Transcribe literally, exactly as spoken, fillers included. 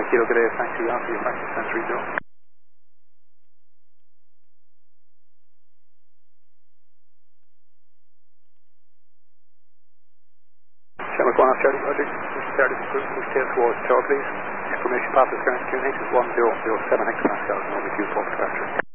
Kilo, good day, thank you, Alpha, your practice ten three zero. Shamrock one off Charlie, Roger. Push thirty, push tail towards tower, please. Information path is current Q N H is one zero zero seven hectopascals, and only Q four departure.